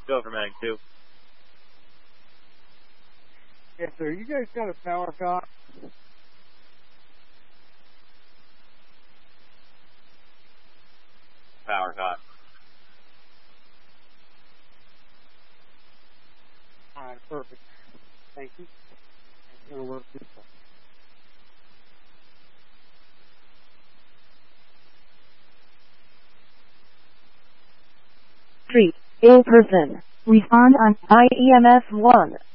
Go for Mag 2. Yes, sir. You guys got a power cot? Power cot. Alright, perfect. Thank you. It's going to work this way. Street, in person. Respond on IEMS 1.